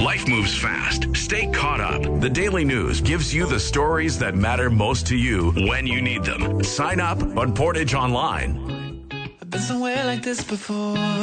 Life moves fast. Stay caught up. The Daily News gives you the stories that matter most to you when you need them. Sign up on Portage Online. I've been somewhere like this before.